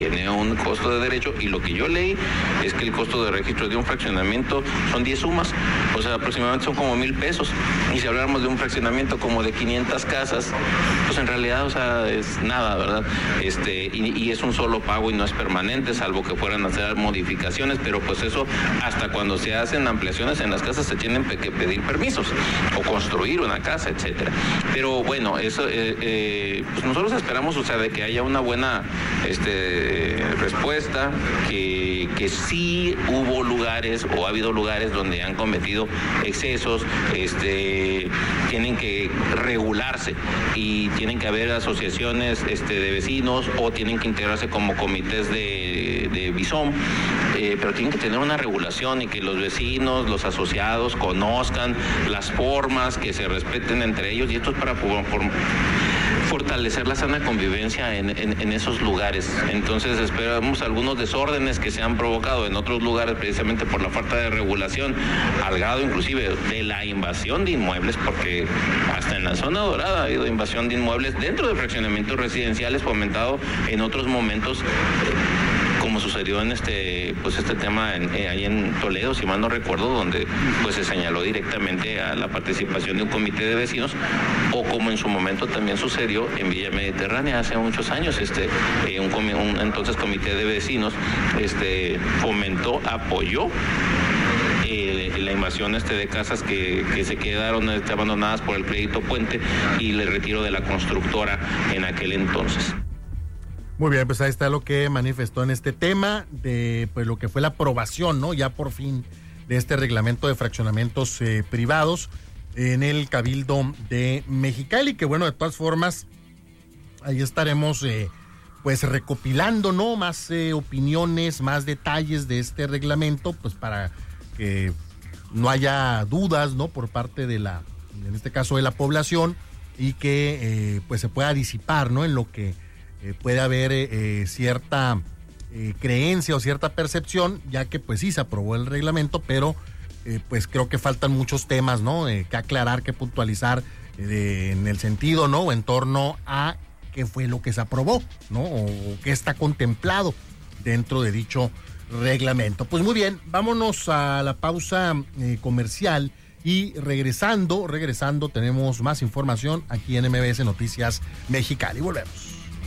tiene un costo de derecho, y lo que yo leí es que el costo de registro de un fraccionamiento son 10 sumas, o sea, aproximadamente son como 1,000 pesos. Y si habláramos de un fraccionamiento como de 500 casas, pues en realidad, o sea, es nada, ¿verdad? Y es un solo pago y no es permanente, salvo que fueran a hacer modificaciones, pero pues eso, hasta cuando se hacen ampliaciones en las casas se tienen que pedir permisos o construir una casa, etcétera. Pero bueno, eso, pues nosotros esperamos, o sea, de que haya una buena respuesta, que sí hubo lugares o ha habido lugares donde han cometido excesos, tienen que regularse y tienen que haber asociaciones de vecinos o tienen que integrarse como comités de BISOM, pero tienen que tener una regulación y que los vecinos, los asociados conozcan las formas, que se respeten entre ellos, y esto es para fortalecer la sana convivencia en esos lugares. Entonces esperamos algunos desórdenes que se han provocado en otros lugares precisamente por la falta de regulación, al grado inclusive de la invasión de inmuebles, porque hasta en la zona dorada ha habido invasión de inmuebles dentro de fraccionamientos residenciales, fomentado en otros momentos, como sucedió en este tema ahí en Toledo, si mal no recuerdo, donde pues se señaló directamente a la participación de un comité de vecinos, o como en su momento también sucedió en Villa Mediterránea hace muchos años, un entonces comité de vecinos fomentó, apoyó la invasión de casas que se quedaron abandonadas por el crédito puente y el retiro de la constructora en aquel entonces. Muy bien, pues ahí está lo que manifestó en este tema de pues lo que fue la aprobación, ¿no? Ya por fin de este reglamento de fraccionamientos privados en el Cabildo de Mexicali, que bueno, de todas formas ahí estaremos pues recopilando, ¿no? Más opiniones, más detalles de este reglamento, pues para que no haya dudas, ¿no? Por parte de en este caso de la población, y que pues se pueda disipar, ¿no? En lo que puede haber cierta creencia o cierta percepción, ya que pues sí se aprobó el reglamento, pero pues creo que faltan muchos temas, ¿no? Que aclarar, que puntualizar en el sentido, ¿no? O en torno a qué fue lo que se aprobó, ¿no? O qué está contemplado dentro de dicho reglamento. Pues muy bien, vámonos a la pausa comercial, y regresando tenemos más información aquí en MBS Noticias Mexicali. Volvemos.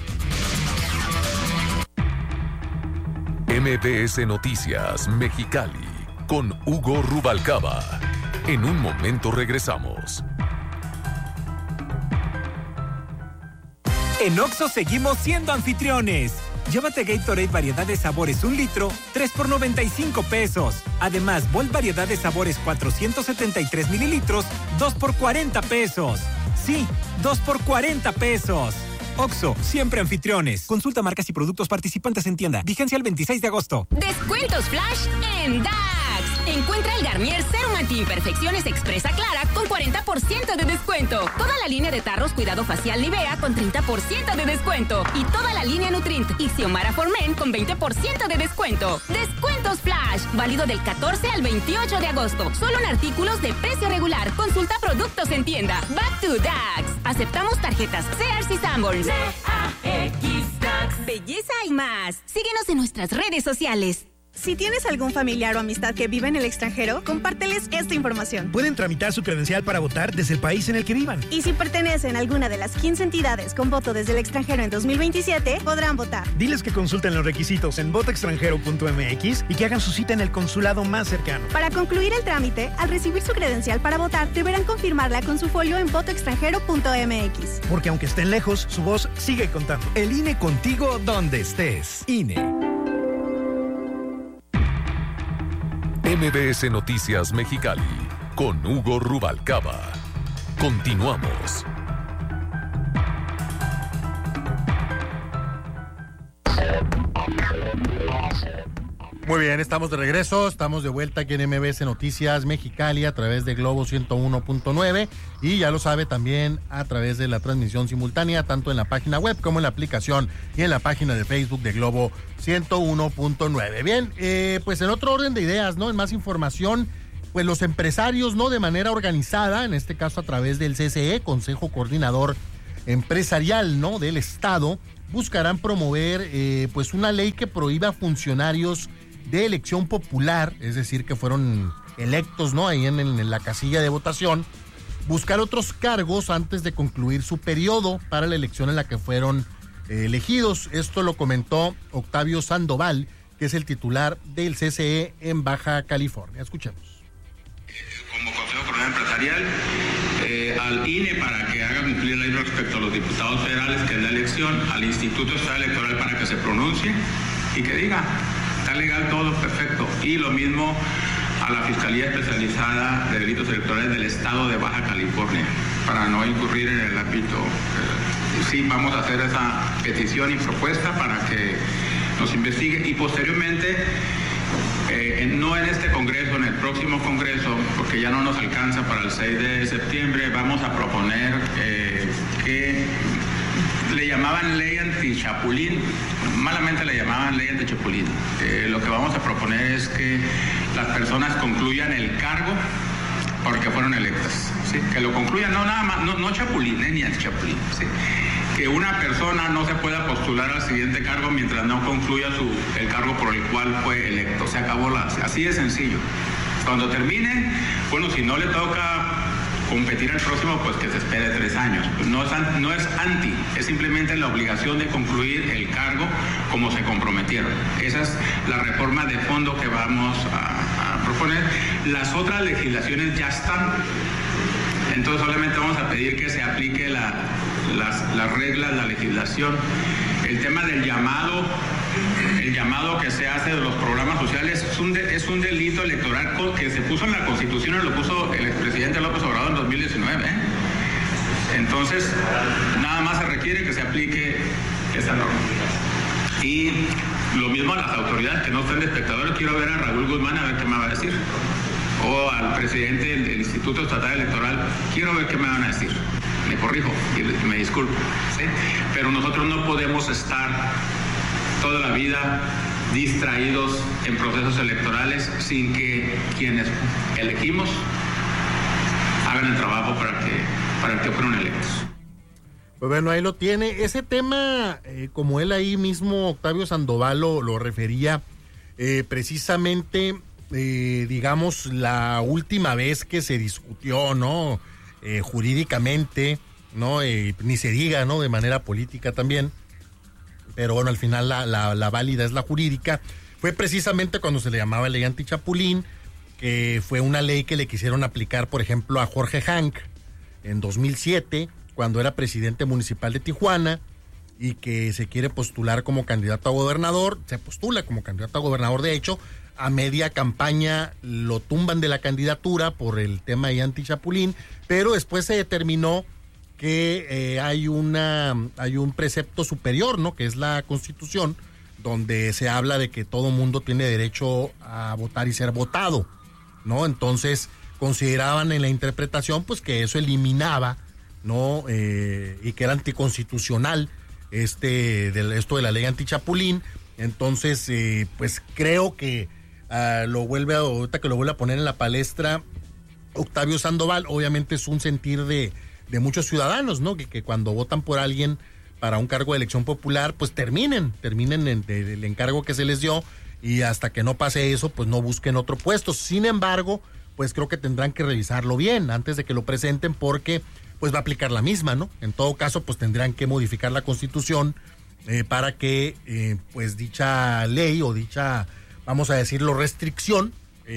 MBS Noticias Mexicali con Hugo Rubalcaba. En un momento regresamos. En Oxxo seguimos siendo anfitriones. Llévate Gatorade variedad de sabores 1 litro, 3 por 95 pesos. Además, Volt variedad de sabores 473 mililitros, 2 por 40 pesos. Sí, 2 por 40 pesos. Oxxo, siempre anfitriones. Consulta marcas y productos participantes en tienda. Vigencia el 26 de agosto. Descuentos flash en DAX. Encuentra el Garnier Serum Anti-Imperfecciones Expresa Clara con 40% de descuento. Toda la línea de tarros Cuidado Facial Nivea con 30% de descuento. Y toda la línea Nutrint y Xiomara Formen con 20% de descuento. Descuentos flash. Válido del 14 al 28 de agosto. Solo en artículos de precio regular. Consulta productos en tienda. Back to DAX. Aceptamos tarjetas Sears y Sanborns. DAX DAX. Belleza y más. Síguenos en nuestras redes sociales. Si tienes algún familiar o amistad que vive en el extranjero, compárteles esta información. Pueden tramitar su credencial para votar desde el país en el que vivan. Y si pertenecen a alguna de las 15 entidades con voto desde el extranjero en 2027, podrán votar. Diles que consulten los requisitos en votoextranjero.mx y que hagan su cita en el consulado más cercano. Para concluir el trámite, al recibir su credencial para votar, deberán confirmarla con su folio en votoextranjero.mx. Porque aunque estén lejos, su voz sigue contando. El INE contigo donde estés. INE. MBS Noticias Mexicali con Hugo Rubalcaba. Continuamos. Muy bien, estamos de regreso, estamos de vuelta aquí en MBS Noticias Mexicali a través de Globo 101.9 y ya lo sabe también a través de la transmisión simultánea tanto en la página web como en la aplicación y en la página de Facebook de Globo 101.9. Bien, pues en otro orden de ideas, ¿no? En más información, pues los empresarios, ¿no? De manera organizada, en este caso a través del CCE, Consejo Coordinador empresarial, ¿no?, del Estado, buscarán promover pues una ley que prohíba a funcionarios de elección popular, es decir, que fueron electos, ¿no?, ahí en la casilla de votación, buscar otros cargos antes de concluir su periodo para la elección en la que fueron elegidos. Esto lo comentó Octavio Sandoval, que es el titular del CCE en Baja California. Escuchemos. Como Consejo Coordinador Empresarial, al INE para que haga cumplir la ley respecto a los diputados federales, que es la elección, al Instituto Estatal Electoral para que se pronuncie y que diga, está legal todo, perfecto. Y lo mismo a la Fiscalía Especializada de Delitos Electorales del Estado de Baja California, para no incurrir en el ámbito. Sí, vamos a hacer esa petición y propuesta para que nos investigue y posteriormente, no en este Congreso, en el próximo Congreso, porque ya no nos alcanza para el 6 de septiembre, vamos a proponer que le llamaban ley anti-chapulín, malamente le llamaban ley anti-chapulín. Lo que vamos a proponer es que las personas concluyan el cargo porque fueron electas, ¿sí? Que lo concluyan, no nada más, no chapulín, ni anti-chapulín, ¿sí? Que una persona no se pueda postular al siguiente cargo mientras no concluya el cargo por el cual fue electo. Se acabó así de sencillo. Cuando termine, bueno, si no le toca competir al próximo, pues que se espere 3 años. No es anti, es simplemente la obligación de concluir el cargo como se comprometieron. Esa es la reforma de fondo que vamos a proponer. Las otras legislaciones ya están. Entonces solamente vamos a pedir que se aplique las reglas, la legislación. El tema del llamado que se hace de los programas sociales es un delito electoral que se puso en la Constitución y lo puso el expresidente López Obrador en 2019. Entonces, nada más se requiere que se aplique esta norma. Y lo mismo a las autoridades que no estén de espectadores. Quiero ver a Raúl Guzmán a ver qué me va a decir. O al presidente del Instituto Estatal Electoral, quiero ver qué me van a decir. Me corrijo y me disculpo, ¿sí? Pero nosotros no podemos estar toda la vida distraídos en procesos electorales sin que quienes elegimos hagan el trabajo para que fueron electos. Pues bueno, ahí lo tiene. Ese tema, como él ahí mismo, Octavio Sandoval, lo refería, precisamente, digamos, la última vez que se discutió, ¿no? Jurídicamente, ¿no? Ni se diga, ¿no? De manera política también. Pero bueno, al final la válida es la jurídica. Fue precisamente cuando se le llamaba ley anti-chapulín, que fue una ley que le quisieron aplicar, por ejemplo, a Jorge Hank en 2007, cuando era presidente municipal de Tijuana, y que se quiere postular como candidato a gobernador. Se postula como candidato a gobernador, de hecho, a media campaña lo tumban de la candidatura por el tema de anti-chapulín, pero después se determinó que hay un precepto superior, ¿no?, que es la Constitución, donde se habla de que todo mundo tiene derecho a votar y ser votado, ¿no? Entonces consideraban en la interpretación pues que eso eliminaba, ¿no? Y que era anticonstitucional esto de la ley anti-chapulín. Entonces pues creo que ahorita que lo vuelve a poner en la palestra Octavio Sandoval, obviamente es un sentir de muchos ciudadanos, ¿no? Que cuando votan por alguien para un cargo de elección popular, pues terminen el encargo que se les dio, y hasta que no pase eso, pues no busquen otro puesto. Sin embargo, pues creo que tendrán que revisarlo bien antes de que lo presenten, porque pues va a aplicar la misma, ¿no? En todo caso, pues tendrán que modificar la Constitución para que pues dicha ley o dicha, vamos a decirlo, restricción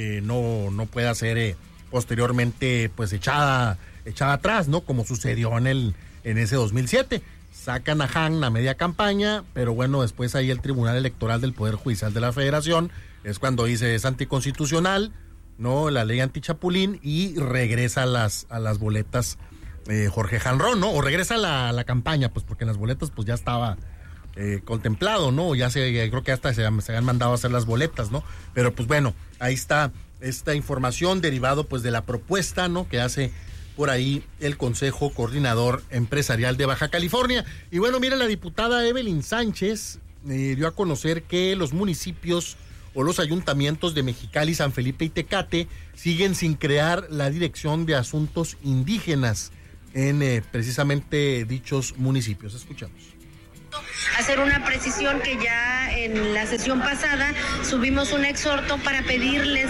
no pueda ser posteriormente pues echada atrás, ¿no? Como sucedió en ese 2007. Sacan a Han a media campaña, pero bueno, después ahí el Tribunal Electoral del Poder Judicial de la Federación es cuando dice es anticonstitucional, ¿no?, la ley anti-chapulín, y regresa a las boletas Jorge Hanron, ¿no? O regresa a la campaña, pues porque en las boletas pues ya estaba contemplado, ¿no? Creo que hasta se han mandado a hacer las boletas, ¿no? Pero pues bueno, ahí está esta información derivado pues de la propuesta, ¿no?, que hace por ahí el Consejo Coordinador Empresarial de Baja California. Y bueno, mira, la diputada Evelyn Sánchez dio a conocer que los municipios o los ayuntamientos de Mexicali, San Felipe y Tecate siguen sin crear la Dirección de Asuntos Indígenas. en precisamente dichos municipios. Escuchamos. Hacer una precisión que ya en la sesión pasada subimos un exhorto para pedirles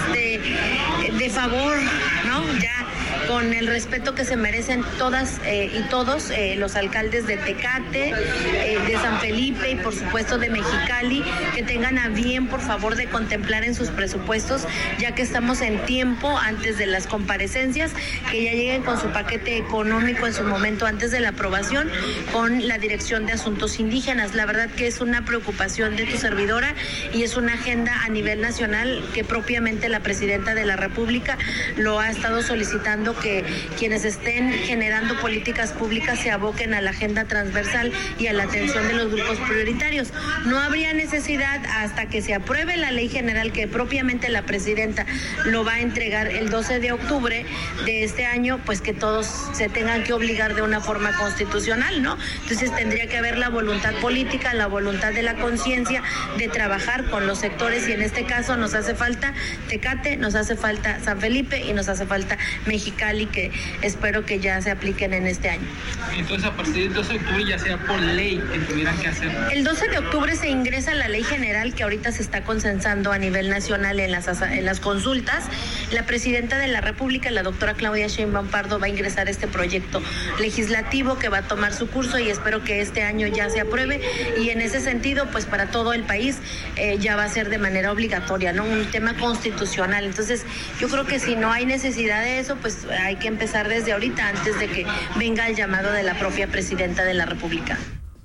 de favor, ¿no? Ya con el respeto que se merecen todas y todos los alcaldes de Tecate, de San Felipe y por supuesto de Mexicali, que tengan a bien por favor de contemplar en sus presupuestos, ya que estamos en tiempo antes de las comparecencias, que ya lleguen con su paquete económico en su momento antes de la aprobación con la Dirección de Asuntos Indígenas. La verdad que es una preocupación de tu servidora y es una agenda a nivel nacional que propiamente la Presidenta de la República lo ha estado solicitando, que quienes estén generando políticas públicas se aboquen a la agenda transversal y a la atención de los grupos prioritarios. No habría necesidad hasta que se apruebe la ley general que propiamente la Presidenta lo va a entregar el 12 de octubre de este año, pues que todos se tengan que obligar de una forma constitucional, ¿no? Entonces tendría que haber la voluntad política, la voluntad de la conciencia de trabajar con los sectores y en este caso nos hace falta Tecate, nos hace falta San Felipe y nos hace falta Mexicali, que espero que ya se apliquen en este año. Entonces a partir del 12 de octubre ya sea por ley que tuvieran que hacer. El 12 de octubre se ingresa la ley general que ahorita se está consensando a nivel nacional en las consultas. La Presidenta de la República, la doctora Claudia Sheinbaum Pardo, va a ingresar este proyecto legislativo que va a tomar su curso y espero que este año ya se apruebe y en ese sentido pues para todo el país ya va a ser de manera obligatoria, ¿no? Un tema constitucional. Entonces yo creo que si no hay necesidad de eso, pues hay que empezar desde ahorita antes de que venga el llamado de la propia Presidenta de la República.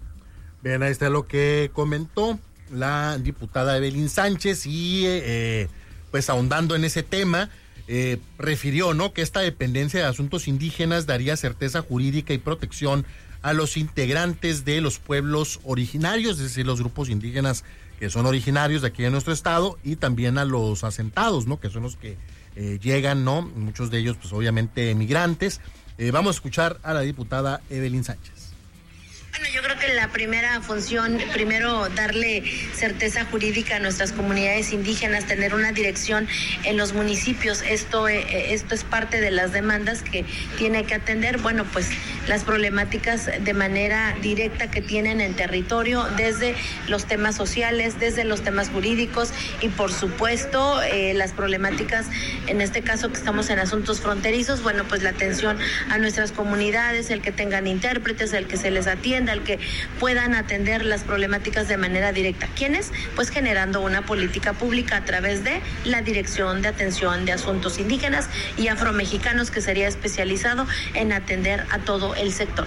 Bien, ahí está lo que comentó la diputada Evelyn Sánchez y pues ahondando en ese tema, refirió, ¿no?, que esta dependencia de asuntos indígenas daría certeza jurídica y protección a los integrantes de los pueblos originarios, es decir, los grupos indígenas que son originarios de aquí de nuestro estado y también a los asentados, ¿no?, que son los que llegan, ¿no?, muchos de ellos pues obviamente migrantes. Vamos a escuchar a la diputada Evelyn Sánchez. Bueno, yo creo que la primera función, primero darle certeza jurídica a nuestras comunidades indígenas, tener una dirección en los municipios. Esto es parte de las demandas que tiene que atender, bueno, pues las problemáticas de manera directa que tienen en territorio, desde los temas sociales, desde los temas jurídicos y por supuesto las problemáticas, en este caso que estamos en asuntos fronterizos, bueno, pues la atención a nuestras comunidades, el que tengan intérpretes, el que se les atienda, al que puedan atender las problemáticas de manera directa. ¿Quiénes? Pues generando una política pública a través de la Dirección de Atención de Asuntos Indígenas y Afromexicanos, que sería especializado en atender a todo el sector.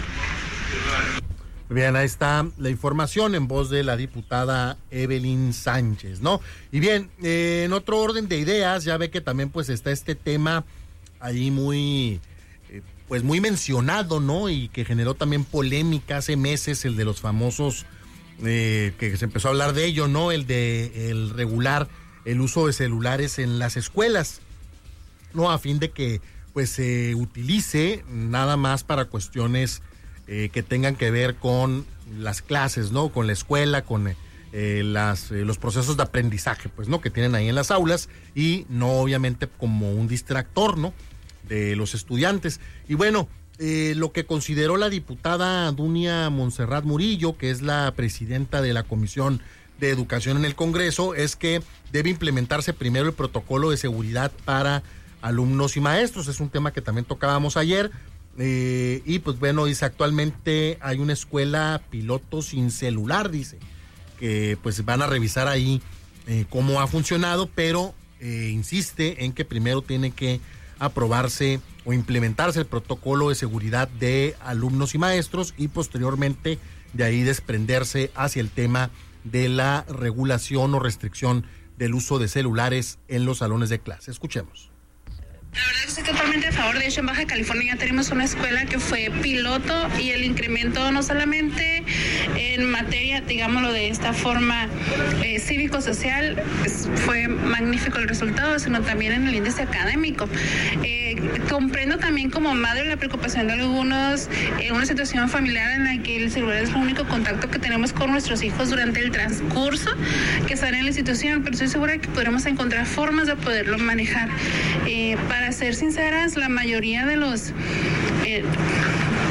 Bien, ahí está la información en voz de la diputada Evelyn Sánchez, ¿no? Y bien, en otro orden de ideas, ya ve que también pues está este tema ahí muy mencionado, ¿no? Y que generó también polémica hace meses, el de los famosos, que se empezó a hablar de ello, ¿no? El regular el uso de celulares en las escuelas, ¿no? A fin de que pues se utilice nada más para cuestiones que tengan que ver con las clases, ¿no? Con la escuela, con los procesos de aprendizaje, pues, ¿no? Que tienen ahí en las aulas y no obviamente como un distractor, ¿no?, de los estudiantes. Y bueno, lo que consideró la diputada Dunia Montserrat Murillo, que es la presidenta de la Comisión de Educación en el Congreso, es que debe implementarse primero el protocolo de seguridad para alumnos y maestros. Es un tema que también tocábamos ayer. Y pues bueno, dice, actualmente hay una escuela piloto sin celular, dice, que pues van a revisar ahí cómo ha funcionado, pero insiste en que primero tiene que aprobarse o implementarse el protocolo de seguridad de alumnos y maestros y posteriormente de ahí desprenderse hacia el tema de la regulación o restricción del uso de celulares en los salones de clase. Escuchemos. La verdad que estoy totalmente a favor. De hecho, en Baja California ya tenemos una escuela que fue piloto y el incremento no solamente en materia, digámoslo de esta forma, cívico-social, fue magnífico el resultado, sino también en el índice académico. Comprendo también como madre la preocupación de algunos en una situación familiar en la que el celular es el único contacto que tenemos con nuestros hijos durante el transcurso que están en la institución, pero estoy segura que podremos encontrar formas de poderlo manejar. Para ser sinceras, la mayoría de los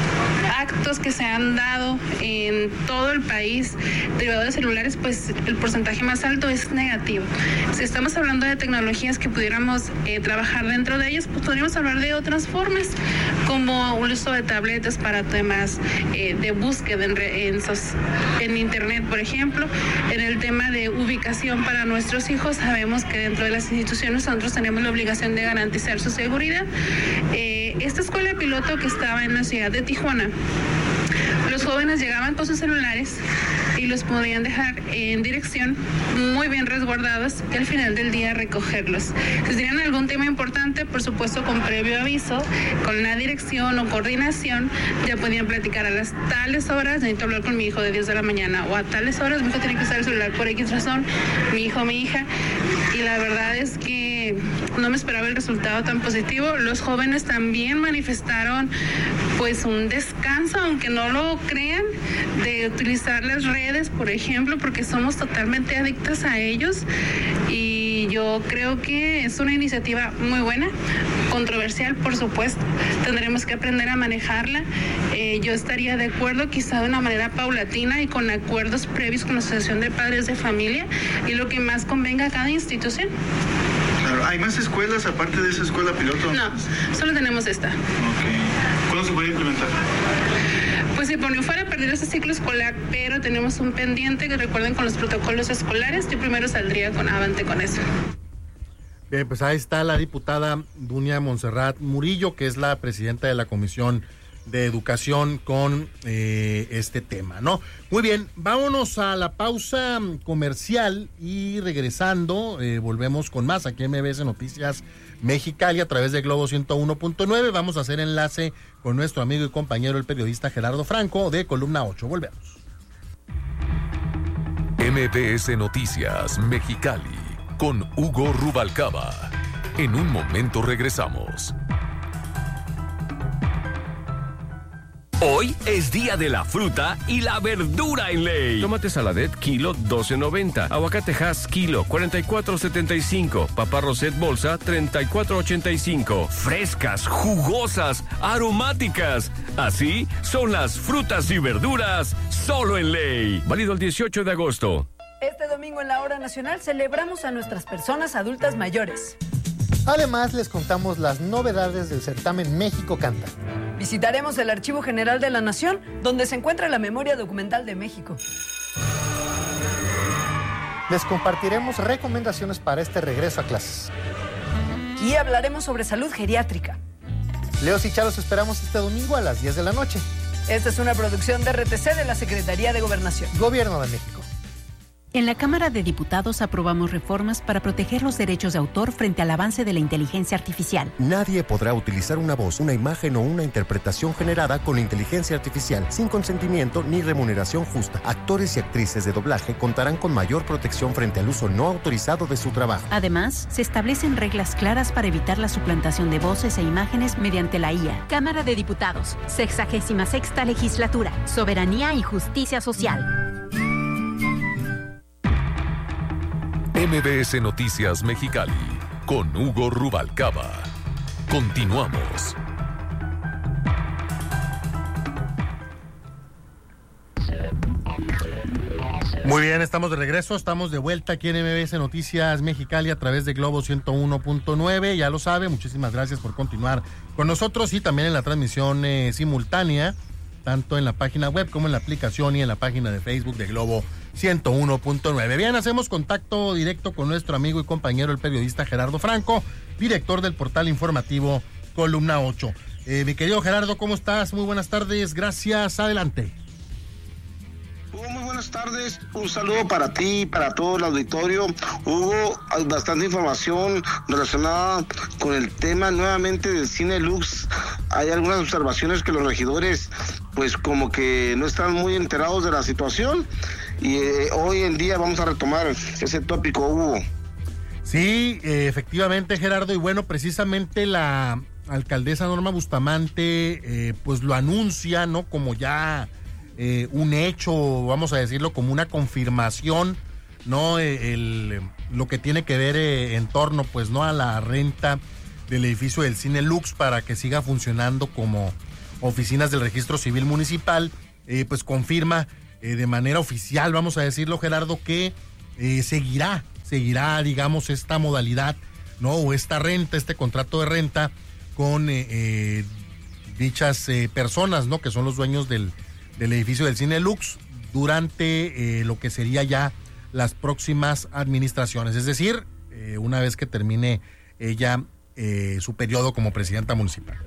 delitos que se han dado en todo el país derivados de celulares, pues el porcentaje más alto es negativo. Si estamos hablando de tecnologías que pudiéramos trabajar dentro de ellas, pues podríamos hablar de otras formas, como el uso de tabletas para temas de búsqueda en internet, por ejemplo. En el tema de ubicación para nuestros hijos, sabemos que dentro de las instituciones nosotros tenemos la obligación de garantizar su seguridad. Esta escuela piloto que estaba en la ciudad de Tijuana, los jóvenes llegaban con sus celulares y los podían dejar en dirección muy bien resguardados, que al final del día recogerlos. Si tenían algún tema importante, por supuesto con previo aviso, con la dirección o coordinación, ya podían platicar a las tales horas, necesito hablar con mi hijo de 10 de la mañana, o a tales horas mi hijo tiene que usar el celular por X razón, mi hijo o mi hija. Y la verdad es que no me esperaba el resultado tan positivo. Los jóvenes también manifestaron pues un descanso, aunque no lo crean, de utilizar las redes, por ejemplo, porque somos totalmente adictas a ellos, y yo creo que es una iniciativa muy buena, controversial, por supuesto, tendremos que aprender a manejarla. Yo estaría de acuerdo quizá de una manera paulatina y con acuerdos previos con la Asociación de Padres de Familia y lo que más convenga a cada institución. Claro. ¿Hay más escuelas aparte de esa escuela piloto? No, solo tenemos esta. Okay. ¿Cuándo se puede implementar? Pues si por mí fuera a perder ese ciclo escolar, pero tenemos un pendiente que recuerden con los protocolos escolares, yo primero saldría avante con eso. Bien, pues ahí está la diputada Dunia Montserrat Murillo, que es la presidenta de la Comisión de Educación con este tema, ¿no? Muy bien, vámonos a la pausa comercial y regresando volvemos con más aquí en MBS Noticias Mexicali a través de Globo 101.9. Vamos a hacer enlace con nuestro amigo y compañero el periodista Gerardo Franco de Columna 8. Volvemos. MBS Noticias Mexicali con Hugo Rubalcaba. En un momento regresamos. Hoy es día de la fruta y la verdura en ley. Tomate saladet, kilo, $12.90. Aguacate Hass, kilo, $44.75. Papa Roset, bolsa, $34.85. Frescas, jugosas, aromáticas. Así son las frutas y verduras, solo en ley. Válido el 18 de agosto. Este domingo en la Hora Nacional celebramos a nuestras personas adultas mayores. Además, les contamos las novedades del certamen México Canta. Visitaremos el Archivo General de la Nación, donde se encuentra la memoria documental de México. Les compartiremos recomendaciones para este regreso a clases. Y hablaremos sobre salud geriátrica. Leos y Chalos esperamos este domingo a las 10 de la noche. Esta es una producción de RTC de la Secretaría de Gobernación. Gobierno de México. En la Cámara de Diputados aprobamos reformas para proteger los derechos de autor frente al avance de la inteligencia artificial. Nadie podrá utilizar una voz, una imagen o una interpretación generada con inteligencia artificial sin consentimiento ni remuneración justa. Actores y actrices de doblaje contarán con mayor protección frente al uso no autorizado de su trabajo. Además, se establecen reglas claras para evitar la suplantación de voces e imágenes mediante la IA. Cámara de Diputados, 66ª Legislatura, Soberanía y Justicia Social. MBS Noticias Mexicali con Hugo Rubalcaba. Continuamos. Muy bien, estamos de regreso, estamos de vuelta aquí en MBS Noticias Mexicali a través de Globo 101.9. Ya lo sabe, muchísimas gracias por continuar con nosotros y también en la transmisión simultánea, tanto en la página web como en la aplicación y en la página de Facebook de Globo 101.9. Bien, hacemos contacto directo con nuestro amigo y compañero el periodista Gerardo Franco, director del portal informativo Columna 8. Mi querido Gerardo, ¿cómo estás? Muy buenas tardes, gracias, adelante. Hugo, muy buenas tardes, un saludo para ti y para todo el auditorio. Hugo, hay bastante información relacionada con el tema nuevamente del Cine Lux. Hay algunas observaciones que los regidores pues como que no están muy enterados de la situación y hoy en día vamos a retomar ese tópico, Hugo. Sí, efectivamente, Gerardo, y bueno, precisamente la alcaldesa Norma Bustamante pues lo anuncia, ¿no? Como ya un hecho, vamos a decirlo, como una confirmación, ¿no? Lo que tiene que ver en torno, pues, ¿no? A la renta del edificio del Cine Lux para que siga funcionando como oficinas del Registro Civil Municipal, pues confirma de manera oficial, vamos a decirlo, Gerardo, que seguirá, digamos, esta modalidad, ¿no? O esta renta, este contrato de renta con dichas personas, ¿no? Que son los dueños del edificio del Cine Lux durante lo que sería ya las próximas administraciones, es decir, una vez que termine ella su periodo como presidenta municipal.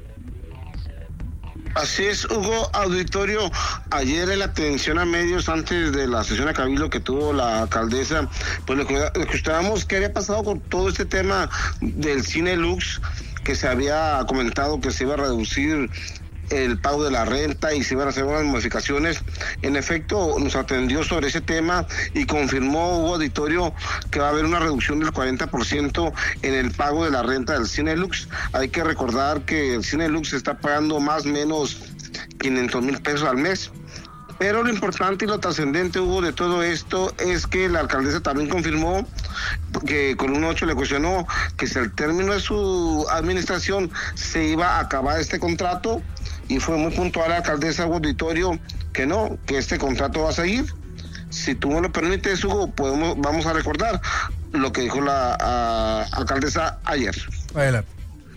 Así es, Hugo, auditorio. Ayer en la atención a medios antes de la sesión de cabildo que tuvo la alcaldesa, pues le cuestionamos qué había pasado con todo este tema del Cine Lux, que se había comentado que se iba a reducir el pago de la renta y se iban a hacer unas modificaciones. En efecto, nos atendió sobre ese tema y confirmó, Hugo, auditorio, que va a haber una reducción del 40% en el pago de la renta del Cine Lux. Hay que recordar que el Cine Lux está pagando más o menos 500,000 pesos al mes. Pero lo importante y lo trascendente, Hugo, de todo esto es que la alcaldesa también confirmó que con un 8 le cuestionó que si al término de su administración se iba a acabar este contrato, y fue muy puntual la alcaldesa, auditorio, que no, que este contrato va a seguir. Si tú me lo permites, Hugo, vamos a recordar lo que dijo la alcaldesa ayer. Adelante.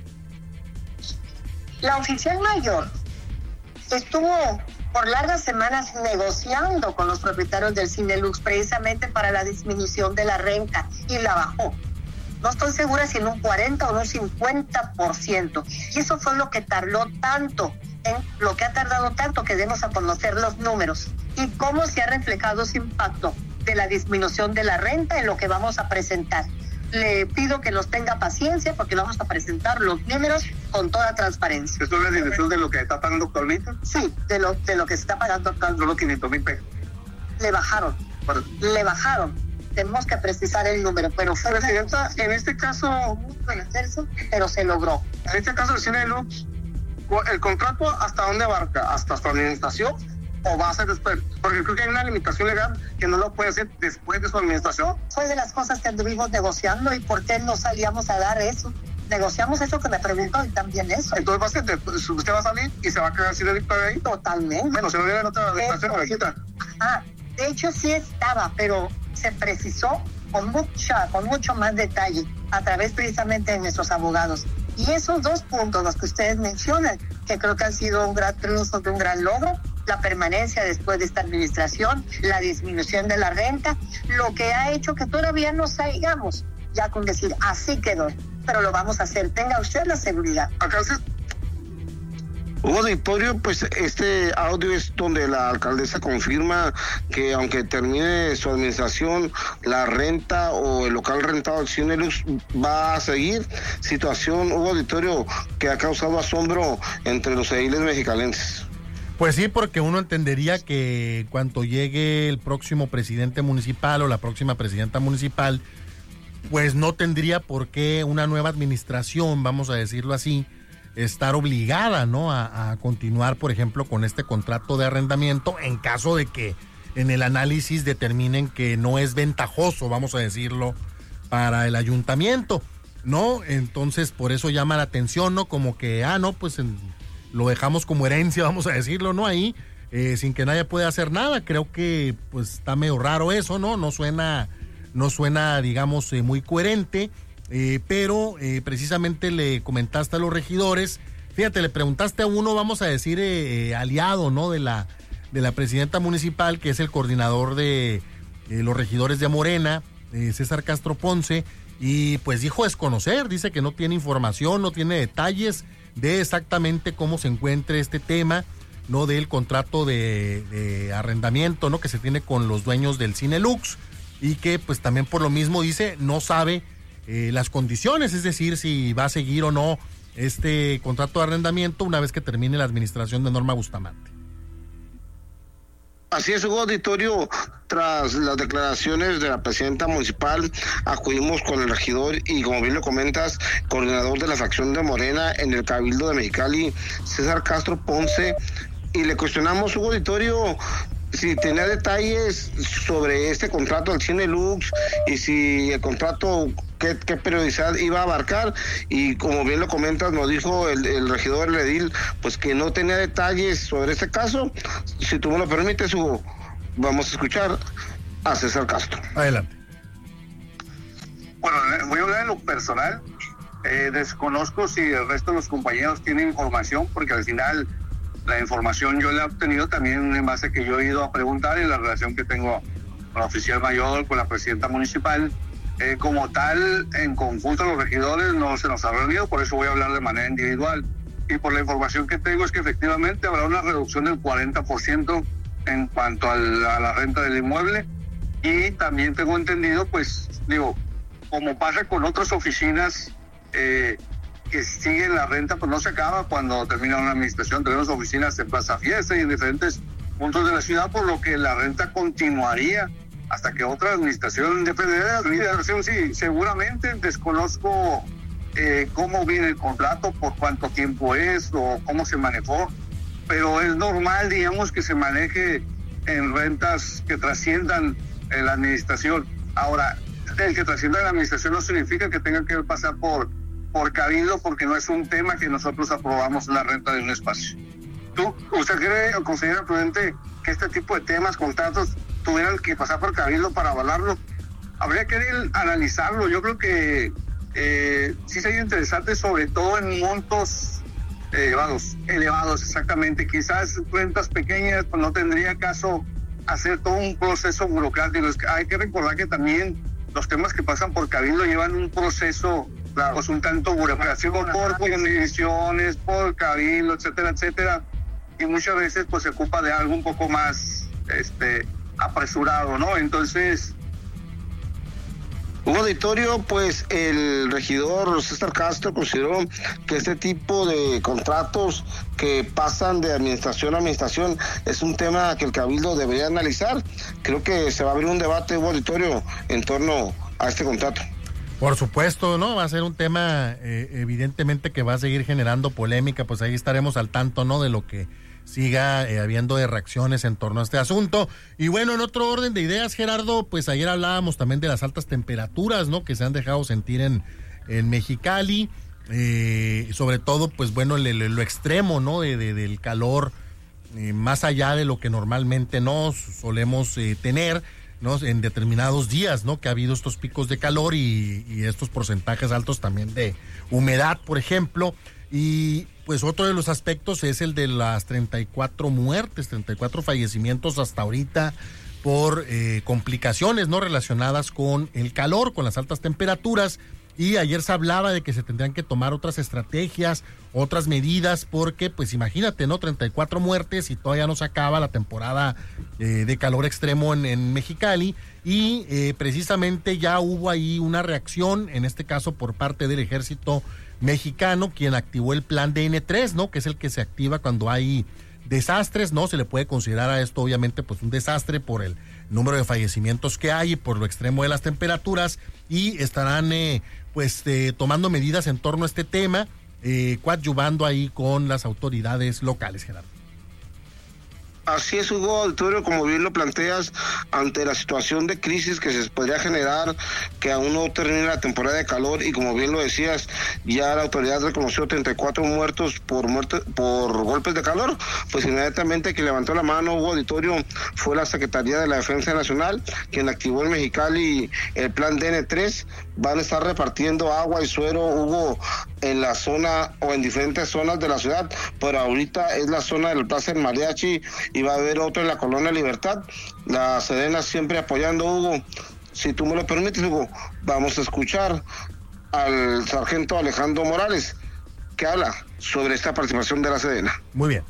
La oficial mayor estuvo por largas semanas negociando con los propietarios del Cine Lux precisamente para la disminución de la renta y la bajó. No estoy segura si en un 40 o en un 50%. Y eso fue lo que tardó tanto, lo que ha tardado tanto que demos a conocer los números y cómo se ha reflejado ese impacto de la disminución de la renta en lo que vamos a presentar. Le pido que nos tenga paciencia porque vamos a presentar los números con toda transparencia. ¿Esto es la disminución de lo que está pagando actualmente? Sí, de lo que se está pagando actualmente. Solo 500,000 pesos. Le bajaron. Tenemos que precisar el número, pero fue... Presidenta, en este caso... Pero se logró. En este caso, el Cine Lux, ¿el contrato hasta dónde abarca? ¿Hasta su administración o va a ser después? Porque creo que hay una limitación legal que no lo puede hacer después de su administración. Fue de las cosas que anduvimos negociando y por qué no salíamos a dar eso. Negociamos eso que me preguntó y también eso. Entonces usted va a salir y se va a quedar sin el ahí. Totalmente. Bueno, se no debe otra administración, la quita. De hecho sí estaba, pero se precisó con mucho más detalle a través precisamente de nuestros abogados. Y esos dos puntos, los que ustedes mencionan, que creo que han sido un gran triunfo, un gran logro, la permanencia después de esta administración, la disminución de la renta, lo que ha hecho que todavía no salgamos ya con decir, así quedó, pero lo vamos a hacer, tenga usted la seguridad. Hugo, auditorio, pues este audio es donde la alcaldesa confirma que aunque termine su administración, la renta o el local rentado del Cine Lux va a seguir. Situación, Hugo, auditorio, que ha causado asombro entre los ediles mexicalenses. Pues sí, porque uno entendería que cuando llegue el próximo presidente municipal o la próxima presidenta municipal, pues no tendría por qué una nueva administración, vamos a decirlo así, estar obligada, ¿no? A continuar, por ejemplo, con este contrato de arrendamiento en caso de que en el análisis determinen que no es ventajoso, vamos a decirlo, para el ayuntamiento, ¿no? Entonces, por eso llama la atención, ¿no? Como que, no, pues lo dejamos como herencia, vamos a decirlo, ¿no? Ahí, sin que nadie pueda hacer nada. Creo que, pues, está medio raro eso, ¿no? No suena, digamos, muy coherente. Pero precisamente le comentaste a los regidores, fíjate, le preguntaste a uno, vamos a decir, aliado, ¿no? de la presidenta municipal, que es el coordinador de los regidores de Morena, César Castro Ponce, y pues dijo desconocer, dice que no tiene información, no tiene detalles de exactamente cómo se encuentre este tema, ¿no? Del contrato de arrendamiento, ¿no? Que se tiene con los dueños del Cine Lux, y que pues también por lo mismo dice, no sabe las condiciones, es decir, si va a seguir o no este contrato de arrendamiento una vez que termine la administración de Norma Bustamante. Así es, Hugo, auditorio, tras las declaraciones de la presidenta municipal, acudimos con el regidor y, como bien lo comentas, coordinador de la fracción de Morena en el Cabildo de Mexicali, César Castro Ponce, y le cuestionamos, Hugo, auditorio, si tenía detalles sobre este contrato del Cine Lux y si el contrato qué periodicidad iba a abarcar, y como bien lo comentas, nos dijo el regidor, el edil, pues que no tenía detalles sobre este caso. Si tú me lo permites, Hugo, vamos a escuchar a César Castro. Adelante. Bueno, voy a hablar de lo personal. Desconozco si el resto de los compañeros tienen información, porque al final la información yo la he obtenido también en base a que yo he ido a preguntar, y la relación que tengo con la oficial mayor, con la presidenta municipal. Como tal, en conjunto los regidores no se nos ha reunido, por eso voy a hablar de manera individual. Y por la información que tengo es que efectivamente habrá una reducción del 40% en cuanto a la renta del inmueble, y también tengo entendido, pues digo, como pasa con otras oficinas que siguen la renta, pues no se acaba cuando termina una administración. Tenemos oficinas en Plaza Fiesta y en diferentes puntos de la ciudad, por lo que la renta continuaría hasta que otra administración dependerá de la administración. Sí, seguramente desconozco cómo viene el contrato, por cuánto tiempo es o cómo se manejó, pero es normal, digamos, que se maneje en rentas que trasciendan la administración. Ahora, el que trascienda la administración no significa que tenga que pasar por cabildo, porque no es un tema que nosotros aprobamos la renta de un espacio. ¿Usted cree o considera prudente que este tipo de temas, contratos, tuvieran que pasar por cabildo para avalarlo? Habría que analizarlo. Yo creo que sí sería interesante, sobre todo en montos elevados, exactamente. Quizás rentas pequeñas, pues no tendría caso hacer todo un proceso burocrático. Hay que recordar que también los temas que pasan por cabildo llevan un proceso, claro, pues un tanto burocrático, por condiciones, por cabildo, etcétera, etcétera, y muchas veces pues se ocupa de algo un poco más apresurado, ¿no? Entonces, Hugo auditorio, pues el regidor César Castro consideró que este tipo de contratos que pasan de administración a administración es un tema que el cabildo debería analizar. Creo que se va a abrir un debate, Hugo auditorio, en torno a este contrato. Por supuesto, ¿no? Va a ser un tema evidentemente que va a seguir generando polémica, pues ahí estaremos al tanto, ¿no? De lo que siga habiendo de reacciones en torno a este asunto. Y bueno, en otro orden de ideas, Gerardo, pues ayer hablábamos también de las altas temperaturas, ¿no? Que se han dejado sentir en Mexicali, sobre todo, pues bueno, lo extremo, ¿no? Del calor, más allá de lo que normalmente no solemos tener, ¿no? En determinados días, ¿no? Que ha habido estos picos de calor y estos porcentajes altos también de humedad, por ejemplo. Y pues otro de los aspectos es el de las 34 muertes, 34 fallecimientos hasta ahorita por complicaciones, ¿no? Relacionadas con el calor, con las altas temperaturas. Y ayer se hablaba de que se tendrían que tomar otras estrategias, otras medidas, porque pues imagínate, ¿no? 34 muertes y todavía no se acaba la temporada de calor extremo en Mexicali. Y precisamente ya hubo ahí una reacción, en este caso por parte del ejército mexicano, quien activó el plan DN3, ¿no? Que es el que se activa cuando hay desastres, ¿no? Se le puede considerar a esto obviamente pues un desastre por el número de fallecimientos que hay y por lo extremo de las temperaturas, y estarán tomando medidas en torno a este tema, coadyuvando ahí con las autoridades locales, Gerardo. Así es, Hugo auditorio, como bien lo planteas, ante la situación de crisis que se podría generar, que aún no termine la temporada de calor, y como bien lo decías, ya la autoridad reconoció 34 muertos por golpes de calor, pues inmediatamente que levantó la mano, Hugo auditorio, fue la Secretaría de la Defensa Nacional, quien activó en Mexicali el plan DN3. Van a estar repartiendo agua y suero, Hugo, en la zona o en diferentes zonas de la ciudad, pero ahorita es la zona del Plaza del Mariachi y va a haber otro en la Colonia Libertad. La Sedena siempre apoyando, Hugo. Si tú me lo permites, Hugo, vamos a escuchar al sargento Alejandro Morales, que habla sobre esta participación de la Sedena. Muy bien.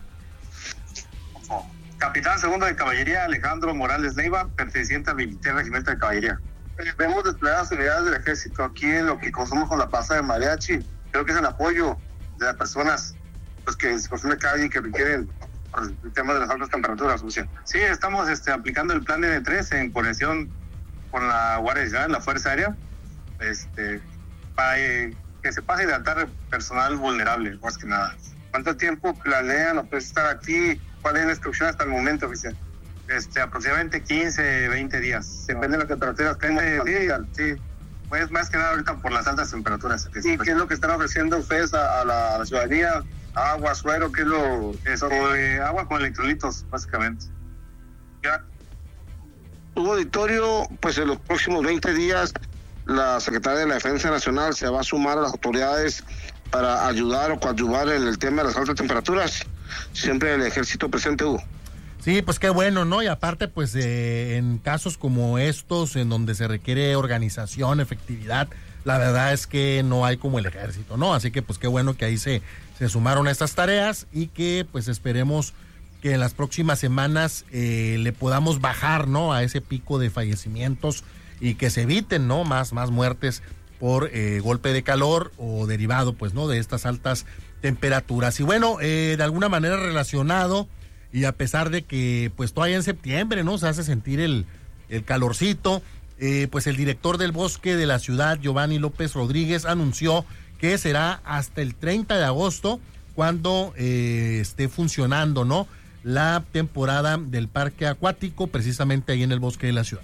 Capitán segundo de Caballería Alejandro Morales Leiva, perteneciente al 23 Regimiento de Caballería. Vemos desplegadas unidades del ejército aquí en lo que consumimos con la Plaza de Mariachi. Creo que es el apoyo de las personas pues que se consume calle y que requieren el tema de las altas temperaturas. Sí, estamos aplicando el plan DN3 en conexión con la Guardia Nacional, la Fuerza Aérea, para que se pase a hidratar personal vulnerable, más que nada. ¿Cuánto tiempo planean o puede estar aquí? ¿Cuál es la instrucción hasta el momento, oficial? Aproximadamente 15, 20 días. Depende de la temperatura. Sí. Pues más que nada ahorita por las altas temperaturas. ¿Y qué es lo que están ofreciendo ustedes a la ciudadanía? Agua, suero, ¿qué es lo...? Agua con electrolitos, básicamente. Ya. Hugo Auditorio, pues en los próximos 20 días la Secretaría de la Defensa Nacional se va a sumar a las autoridades para ayudar o coadyuvar en el tema de las altas temperaturas. Siempre el ejército presente, Hugo. Sí, pues qué bueno, ¿no? Y aparte, pues en casos como estos, en donde se requiere organización, efectividad, la verdad es que no hay como el ejército, ¿no? Así que pues qué bueno que ahí se sumaron a estas tareas y que pues esperemos que en las próximas semanas le podamos bajar, ¿no? A ese pico de fallecimientos y que se eviten, ¿no? Más muertes por golpe de calor o derivado, pues, ¿no? De estas altas temperaturas. Y bueno, de alguna manera relacionado, y a pesar de que pues todavía en septiembre, ¿no? Se hace sentir el calorcito, pues el director del bosque de la ciudad, Giovanni López Rodríguez, anunció que será hasta el 30 de agosto cuando esté funcionando, ¿no? La temporada del parque acuático, precisamente ahí en el bosque de la ciudad.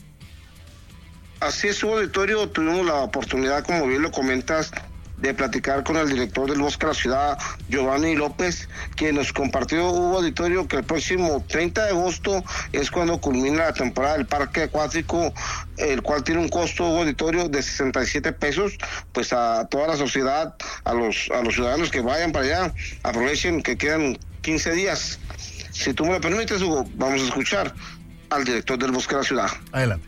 Así es, su auditorio, tuvimos la oportunidad, como bien lo comentas, de platicar con el director del bosque de la ciudad, Giovanni López, quien nos compartió, Hugo Auditorio, que el próximo 30 de agosto es cuando culmina la temporada del parque acuático, el cual tiene un costo, Hugo Auditorio, de 67 pesos, pues a toda la sociedad, a los ciudadanos que vayan para allá, aprovechen que quedan 15 días. Si tú me lo permites, Hugo, vamos a escuchar al director del bosque de la ciudad. Adelante.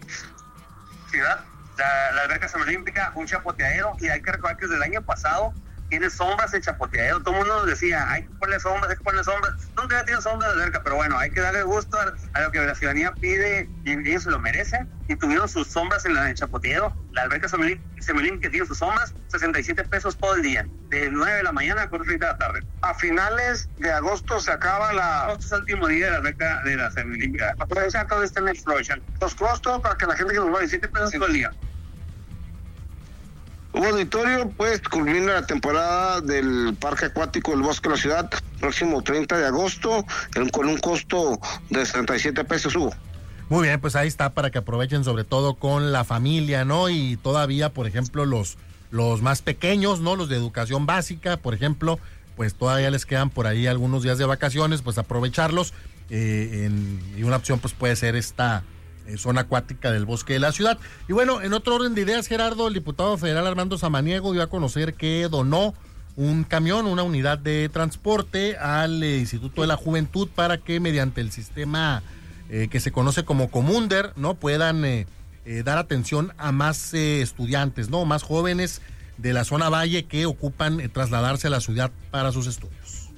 Ciudad, la alberca semiolímpica, un chapoteadero, y hay que recordar que desde el año pasado tiene sombras el chapoteadero. Todo el mundo nos decía, hay que ponerle sombras, nunca había tenido sombras de la alberca, pero bueno, hay que darle gusto a lo que la ciudadanía pide y ellos se lo merecen, y tuvieron sus sombras en el chapoteadero. La alberca semiolímpica tiene sus sombras, 67 pesos todo el día, de 9 de la mañana a 4:30 de la tarde. A finales de agosto se acaba agosto es el último día de la alberca de la semiolímpica. Aprovechar todo este explosion. Los costos para que la gente que nos va a 17 pesos todo el día. Hugo Auditorio, pues culmina la temporada del parque acuático del bosque de la ciudad, próximo 30 de agosto, con un costo de 67 pesos, Hugo. Muy bien, pues ahí está, para que aprovechen sobre todo con la familia, ¿no? Y todavía, por ejemplo, los más pequeños, ¿no? Los de educación básica, por ejemplo, pues todavía les quedan por ahí algunos días de vacaciones, pues aprovecharlos, y una opción pues puede ser esta zona acuática del bosque de la ciudad. Y bueno, en otro orden de ideas, Gerardo, el diputado federal Armando Samaniego dio a conocer que donó un camión, una unidad de transporte al Instituto de la Juventud para que mediante el sistema que se conoce como Comunder, ¿no? Puedan dar atención a más estudiantes, ¿no? Más jóvenes de la zona Valle que ocupan trasladarse a la ciudad para sus estudios.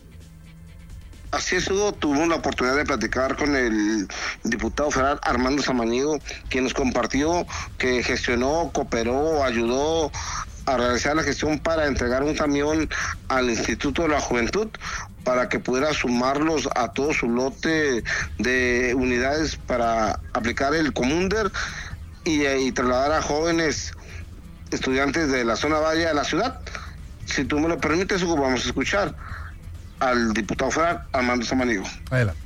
Así es, Hugo, tuvimos la oportunidad de platicar con el diputado federal Armando Samaniego, quien nos compartió que gestionó, cooperó, ayudó a realizar la gestión para entregar un camión al Instituto de la Juventud para que pudiera sumarlos a todo su lote de unidades para aplicar el Comunder y trasladar a jóvenes estudiantes de la zona Valle a la ciudad. Si tú me lo permites, Hugo, vamos a escuchar al diputado federal Armando Samaniego. Adelante.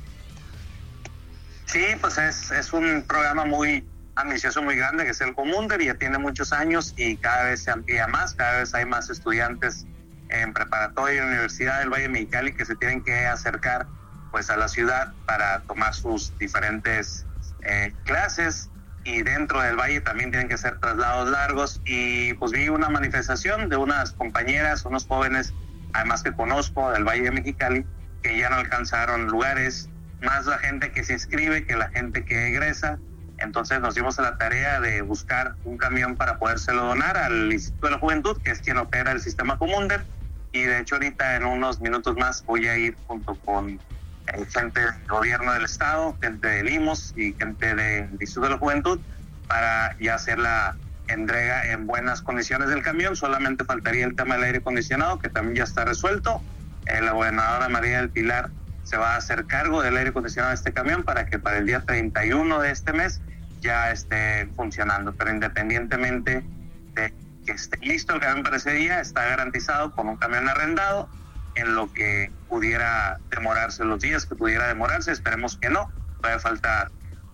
Sí, pues es un programa muy ambicioso, muy grande, que es el Comunder, y ya tiene muchos años y cada vez se amplía más, cada vez hay más estudiantes en preparatoria y universidad del Valle Mexicali que se tienen que acercar pues a la ciudad para tomar sus diferentes clases, y dentro del Valle también tienen que hacer traslados largos. Y pues vi una manifestación de unas compañeras, unos jóvenes, además que conozco del Valle de Mexicali, que ya no alcanzaron lugares, más la gente que se inscribe que la gente que egresa. Entonces nos dimos a la tarea de buscar un camión para podérselo donar al Instituto de la Juventud, que es quien opera el sistema Comunder, y de hecho ahorita en unos minutos más voy a ir junto con gente del gobierno del estado, gente del IMOS y gente del Instituto de la Juventud para ya hacer la entrega en buenas condiciones del camión. Solamente faltaría el tema del aire acondicionado, que también ya está resuelto. La gobernadora María del Pilar se va a hacer cargo del aire acondicionado de este camión para que para el día 31 de este mes ya esté funcionando. Pero independientemente de que esté listo el camión para ese día, está garantizado con un camión arrendado en lo que pudiera demorarse, los días que pudiera demorarse. Esperemos que no. Todavía falta pues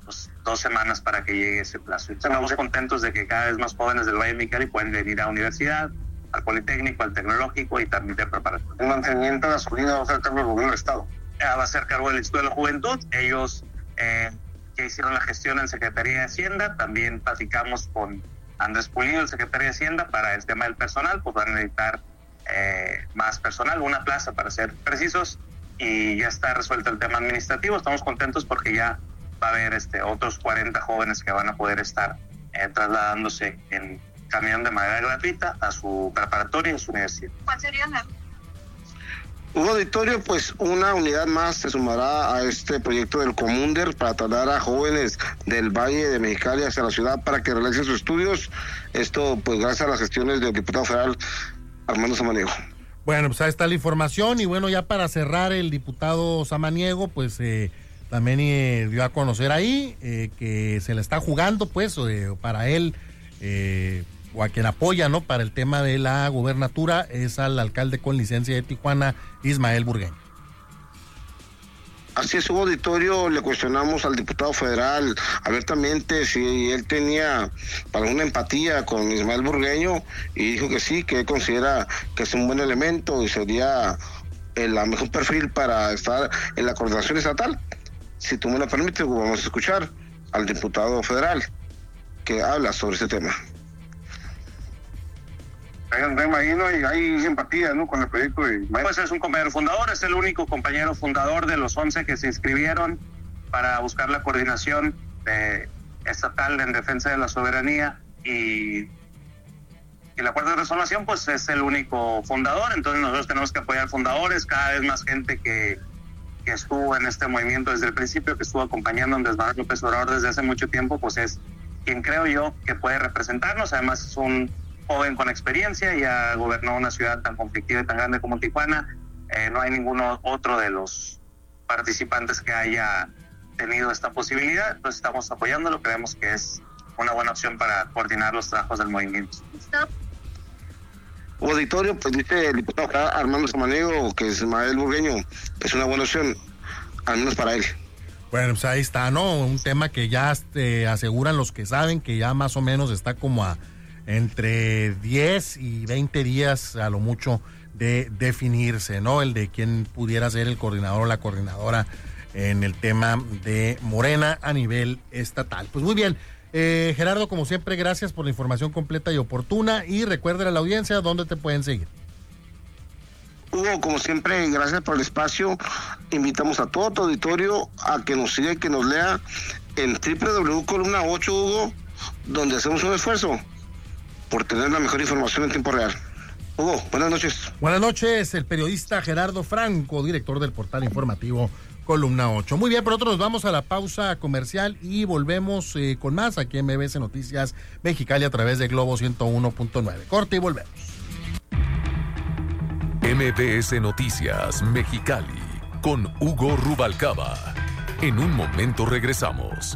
2 semanas para que llegue ese plazo. Estamos contentos de que cada vez más jóvenes del Valle de Mexicali pueden venir a la universidad, al Politécnico, al Tecnológico y también de preparatoria. El mantenimiento de gasolina va a ser cargo del gobierno del Estado. Va a ser cargo del Instituto de la Juventud. Ellos ya hicieron la gestión en Secretaría de Hacienda. También platicamos con Andrés Pulido, el Secretario de Hacienda, para el tema del personal. Pues van a necesitar más personal, una plaza para ser precisos, y ya está resuelto el tema administrativo. Estamos contentos porque ya va a haber otros 40 jóvenes que van a poder estar trasladándose en camión de manera gratuita a su preparatoria y a su universidad. ¿Cuál sería la? Hugo Auditorio, pues una unidad más se sumará a este proyecto del Comunder para trasladar a jóvenes del Valle de Mexicali hacia la ciudad para que realicen sus estudios. Esto pues gracias a las gestiones del diputado federal Armando Samaniego. Bueno, pues ahí está la información, y bueno, ya para cerrar, el diputado Samaniego pues también dio a conocer ahí que se le está jugando pues para él o a quien apoya, ¿no?, para el tema de la gubernatura, es al alcalde con licencia de Tijuana, Ismael Burgueño. Así es, Hugo Auditorio, le cuestionamos al diputado federal abiertamente si él tenía alguna empatía con Ismael Burgueño, y dijo que sí, que él considera que es un buen elemento y sería el mejor perfil para estar en la coordinación estatal. Si tú me lo permites, vamos a escuchar al diputado federal que habla sobre este tema. Ahí no hay empatía, ¿no?, con el proyecto de... Pues es un compañero fundador, es el único compañero fundador de los 11 que se inscribieron para buscar la coordinación estatal en defensa de la soberanía, y la Cuarta Transformación pues es el único fundador. Entonces nosotros tenemos que apoyar fundadores, cada vez más gente que estuvo en este movimiento desde el principio, que estuvo acompañando a Andrés Manuel López Obrador desde hace mucho tiempo, pues es quien creo yo que puede representarnos. Además es un joven con experiencia, ya gobernó una ciudad tan conflictiva y tan grande como Tijuana. No hay ninguno otro de los participantes que haya tenido esta posibilidad, entonces estamos apoyándolo, creemos que es una buena opción para coordinar los trabajos del movimiento. Auditorio, pues dice el diputado Armando Samaniego que Ismael Burgueño es una buena opción, al menos para él. Bueno, pues ahí está, ¿no? Un tema que ya aseguran los que saben que ya más o menos está como a entre 10 y 20 días a lo mucho de definirse, ¿no? El de quién pudiera ser el coordinador o la coordinadora en el tema de Morena a nivel estatal. Pues muy bien, Gerardo, como siempre, gracias por la información completa y oportuna, y recuerda a la audiencia dónde te pueden seguir. Hugo, como siempre, gracias por el espacio. Invitamos a todo tu auditorio a que nos siga y que nos lea en www.columna 8, Hugo, donde hacemos un esfuerzo por tener la mejor información en tiempo real. Hugo, buenas noches. Buenas noches, el periodista Gerardo Franco, director del portal informativo Columna 8. Muy bien, por otro nos vamos a la pausa comercial y volvemos con más aquí en MBS Noticias Mexicali a través de Globo 101.9. Corte y volvemos. MBS Noticias Mexicali con Hugo Rubalcaba. En un momento regresamos.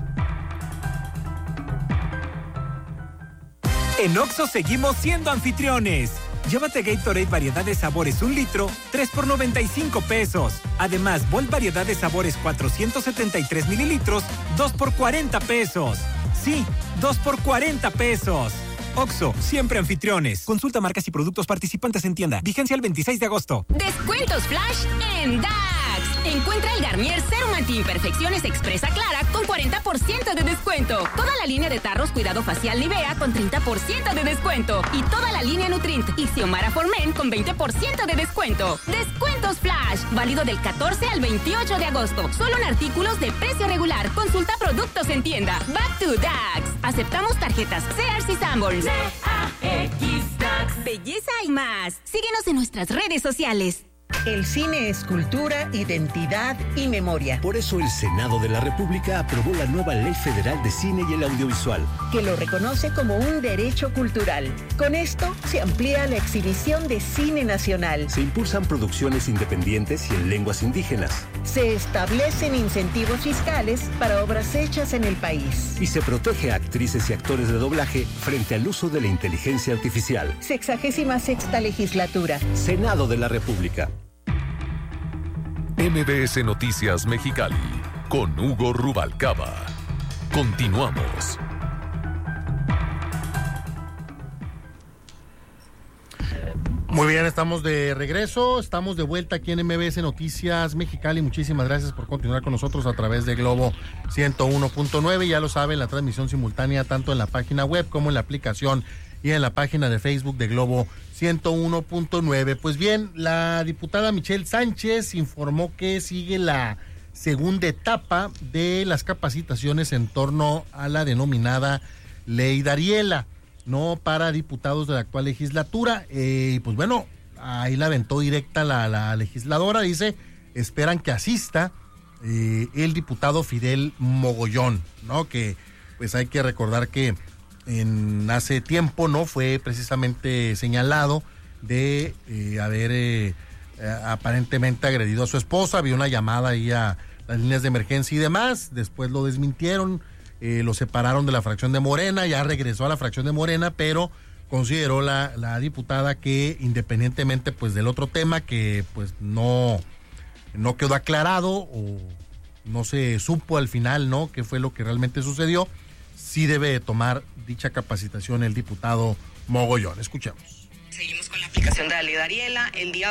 En Oxxo seguimos siendo anfitriones. Llévate Gatorade variedad de sabores 1 litro, 3 por 95 pesos. Además, Volt variedad de sabores 473 mililitros, 2 por 40 pesos. Sí, 2 por 40 pesos. Oxxo, siempre anfitriones. Consulta marcas y productos participantes en tienda. Vigencia el 26 de agosto. Descuentos flash en DAX. Encuentra el Garnier Serum Anti-Imperfecciones Expresa Clara con 40% de descuento. Toda la línea de tarros Cuidado Facial Nivea con 30% de descuento. Y toda la línea Nutrint y Xiomara for Men con 20% de descuento. Descuentos flash. Válido del 14 al 28 de agosto. Solo en artículos de precio regular. Consulta productos en tienda. Back to DAX. Aceptamos tarjetas Sears y Sanborns. DAX DAX. Belleza y más. Síguenos en nuestras redes sociales. El cine es cultura, identidad y memoria. Por eso el Senado de la República aprobó la nueva Ley Federal de Cine y el Audiovisual, que lo reconoce como un derecho cultural. Con esto se amplía la exhibición de cine nacional. Se impulsan producciones independientes y en lenguas indígenas. Se establecen incentivos fiscales para obras hechas en el país. Y se protege a actrices y actores de doblaje frente al uso de la inteligencia artificial. 66ª legislatura. Senado de la República. MBS Noticias Mexicali con Hugo Rubalcaba. Continuamos. Muy bien, estamos de regreso, estamos de vuelta aquí en MBS Noticias Mexicali. Muchísimas gracias por continuar con nosotros a través de Globo 101.9. Ya lo saben, la transmisión simultánea tanto en la página web como en la aplicación y en la página de Facebook de Globo 101.9. Pues bien, la diputada Michelle Sánchez informó que sigue la segunda etapa de las capacitaciones en torno a la denominada Ley Dariela, no para diputados de la actual legislatura. Y pues bueno, ahí la aventó directa la legisladora. Dice, esperan que asista el diputado Fidel Mogollón, ¿no? Que pues hay que recordar que hace tiempo no fue precisamente señalado de haber aparentemente agredido a su esposa. Había una llamada ahí a las líneas de emergencia y demás. Después lo desmintieron. Lo separaron de la fracción de Morena, ya regresó a la fracción de Morena, pero consideró la diputada que independientemente pues del otro tema que pues no quedó aclarado o no se supo al final, ¿no?, qué fue lo que realmente sucedió, sí debe tomar dicha capacitación el diputado Mogollón. Escuchemos. Seguimos con la aplicación de la Ley Dariela. El día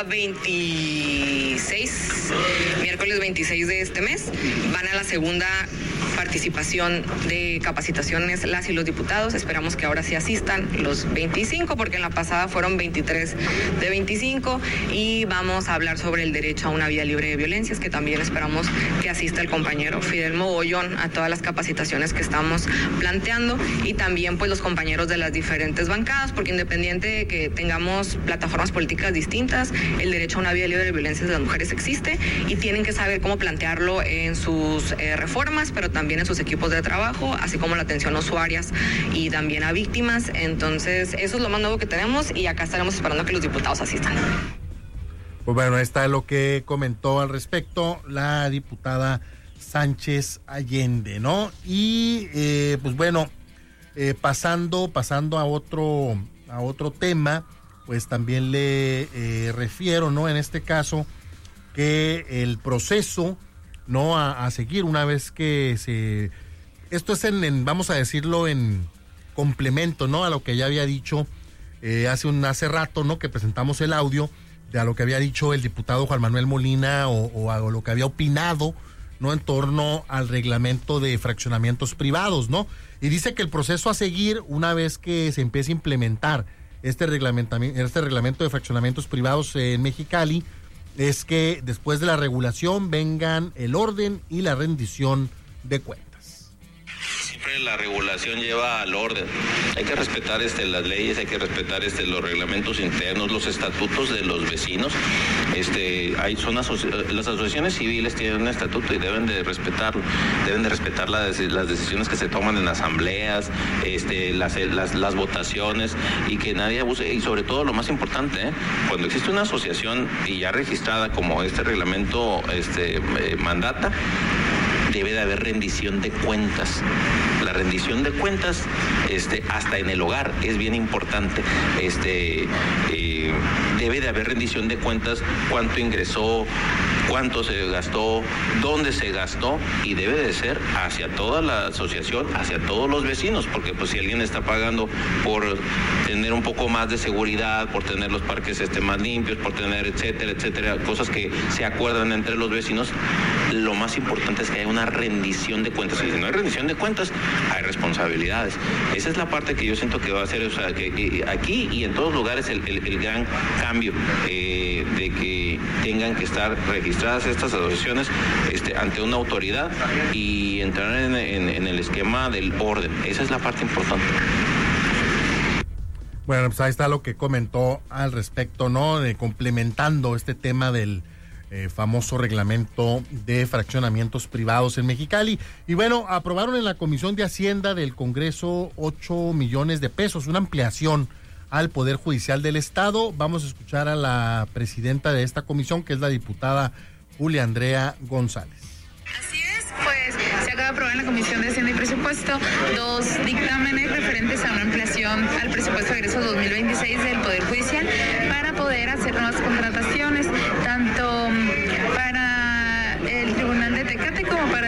26, miércoles 26 de este mes, van a la segunda participación de capacitaciones las y los diputados. Esperamos que ahora sí asistan los 25, porque en la pasada fueron 23 de 25, y vamos a hablar sobre el derecho a una vida libre de violencias, que también esperamos que asista el compañero Fidel Mogollón a todas las capacitaciones que estamos planteando, y también pues los compañeros de las diferentes bancadas, porque independiente de que tengamos plataformas políticas distintas, el derecho a una vida libre de violencias de las mujeres existe, y tienen que saber cómo plantearlo en sus reformas, pero también en sus equipos de trabajo, así como la atención a usuarias y también a víctimas. Entonces, eso es lo más nuevo que tenemos, y acá estaremos esperando a que los diputados asistan. Pues bueno, está lo que comentó al respecto la diputada Sánchez Allende, ¿no? Y pues bueno, pasando a otro tema, pues también le refiero, ¿no?, en este caso, que el proceso, ¿no?, a seguir una vez que esto es vamos a decirlo, en complemento, ¿no?, a lo que ya había dicho hace rato, ¿no?, que presentamos el audio de a lo que había dicho el diputado Juan Manuel Molina o a lo que había opinado, ¿no?, en torno al reglamento de fraccionamientos privados, ¿no? Y dice que el proceso a seguir una vez que se empiece a implementar este reglamento de fraccionamientos privados en Mexicali es que después de la regulación vengan el orden y la rendición de cuentas. Siempre la regulación lleva al orden. Hay que respetar las leyes, hay que respetar los reglamentos internos, los estatutos de los vecinos. Las asociaciones civiles tienen un estatuto y deben de respetarlo. Deben de respetar las decisiones que se toman en asambleas, las votaciones, y que nadie abuse. Y sobre todo, lo más importante, cuando existe una asociación y ya registrada como este reglamento mandata, debe de haber rendición de cuentas. La rendición de cuentas, hasta en el hogar, es bien importante. Debe de haber rendición de cuentas, cuánto ingresó, cuánto se gastó, dónde se gastó, y debe de ser hacia toda la asociación, hacia todos los vecinos, porque pues si alguien está pagando por tener un poco más de seguridad, por tener los parques más limpios, por tener etcétera, cosas que se acuerdan entre los vecinos, lo más importante es que haya una rendición de cuentas. Y si no hay rendición de cuentas, hay responsabilidades. Esa es la parte que yo siento que va a ser, que aquí y en todos lugares el gran cambio, de que tengan que estar registradas estas asociaciones ante una autoridad y entrar en el esquema del orden. Esa es la parte importante. Bueno, pues ahí está lo que comentó al respecto, ¿no?, de complementando este tema del famoso reglamento de fraccionamientos privados en Mexicali. Y bueno, aprobaron en la Comisión de Hacienda del Congreso 8 millones de pesos, una ampliación al Poder Judicial del Estado. Vamos a escuchar a la presidenta de esta comisión, que es la diputada Julia Andrea González. Así es, pues se acaba de aprobar en la Comisión de Hacienda y Presupuesto 2 dictámenes referentes a una ampliación al presupuesto de egresos 2026 del Poder Judicial para poder hacer nuevas contrataciones, tanto para el Tribunal de Tecate como para el de Guadalupe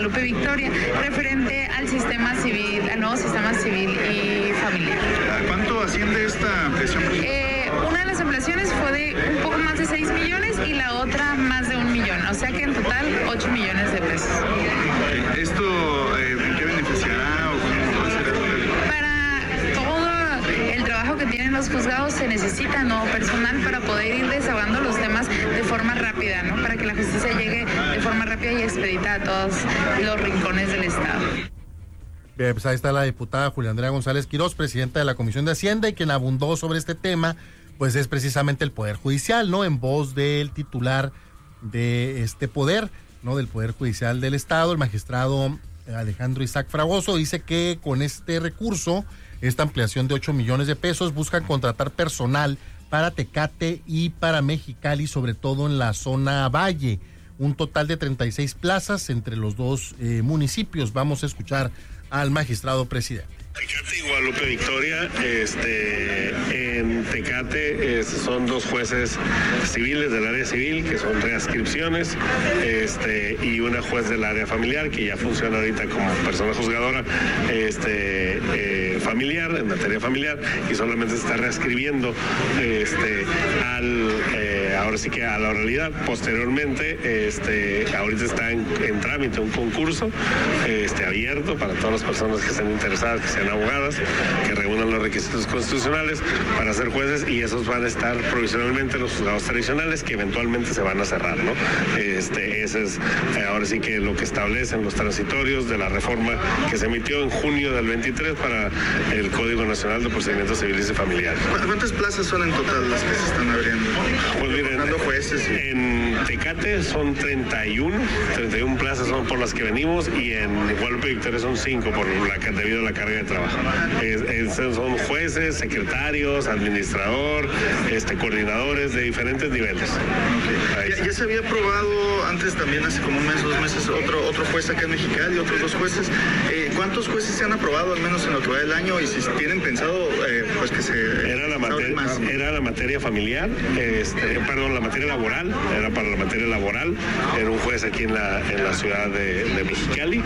Guadalupe Victoria, referente al sistema civil, al nuevo sistema civil y familiar. ¿Cuánto asciende esta ampliación? Una de las ampliaciones fue de un poco más de 6 millones y la otra más de 1 millón, o sea que en total 8 millones de pesos. ¿Esto en qué beneficiará o cómo va a ser esto? Para todo el trabajo que tienen los juzgados se necesita nuevo personal para poder ir desahogando los temas de forma rápida, ¿no? Para que la justicia llegue de forma rápida y expedita a todos los rincones del Estado. Bien, pues ahí está la diputada Julia Andrea González Quirós, presidenta de la Comisión de Hacienda, y quien abundó sobre este tema, pues es precisamente el Poder Judicial, ¿no? En voz del titular de este poder, ¿no? Del Poder Judicial del Estado, el magistrado Alejandro Isaac Fragoso, dice que con este recurso, esta ampliación de 8 millones de pesos, buscan contratar personal para Tecate y para Mexicali, sobre todo en la zona Valle, un total de 36 plazas entre los dos municipios. Vamos a escuchar al magistrado presidente. Tecate y Guadalupe Victoria, en Tecate son 2 jueces civiles del área civil, que son readscripciones, y una juez del área familiar, que ya funciona ahorita como persona juzgadora familiar, en materia familiar, y solamente se está reescribiendo ahora sí que a la oralidad. Posteriormente, ahorita está en trámite un concurso abierto para todas las personas que estén interesadas, que sean abogadas, que reúnan los requisitos constitucionales para ser jueces, y esos van a estar provisionalmente en los juzgados tradicionales, que eventualmente se van a cerrar, ¿no? Ese es ahora sí que lo que establecen los transitorios de la reforma que se emitió en junio del 23 para el Código Nacional de Procedimientos Civiles y Familiares. ¿Cuántas plazas son en total las que se están abriendo? Pues miren, jueces. En Tecate son 31 plazas son por las que venimos, y en Guadalupe Victoria son 5 debido a la carga de trabajo. Son jueces, secretarios, administrador, coordinadores de diferentes niveles. Ya se había aprobado antes también, hace como un mes, 2 meses, otro juez acá en Mexicali, otros 2 jueces. ¿Cuántos jueces se han aprobado al menos en lo que va del año, y si tienen pensado pues que se... Era la materia familiar, la materia laboral, era para la materia laboral, era un juez aquí en la ciudad de Mexicali,